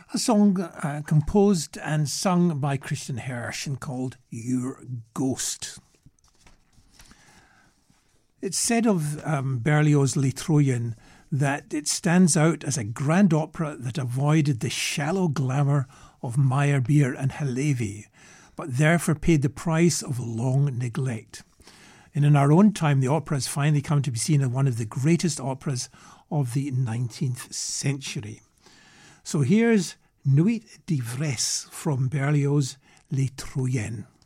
a song composed and sung by Christian Hirsch and called Your Ghost. It's said of Berlioz' Les Troyens that it stands out as a grand opera that avoided the shallow glamour of Meyerbeer and Halevi, but therefore paid the price of long neglect. And in our own time, the opera has finally come to be seen as one of the greatest operas of the 19th century. So here's Nuit d'ivresse from Berlioz' Les Troyens.